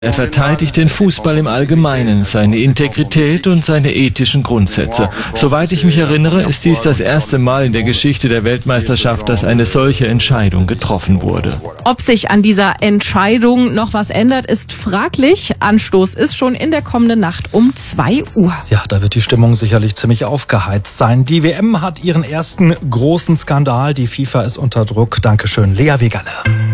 Er verteidigt den Fußball im Allgemeinen, seine Integrität und seine ethischen Grundsätze. Soweit ich mich erinnere, ist dies das erste Mal in der Geschichte der Weltmeisterschaft, dass eine solche Entscheidung getroffen wurde. Ob sich an dieser Entscheidung noch was ändert, ist fraglich. Anstoß ist schon in der kommenden Nacht um 2 Uhr. Ja, da wird die Stimmung sicherlich ziemlich aufgeheizt sein. Die WM hat ihren ersten großen Skandal. Die FIFA ist unter Druck. Dankeschön, Lea Wegerle.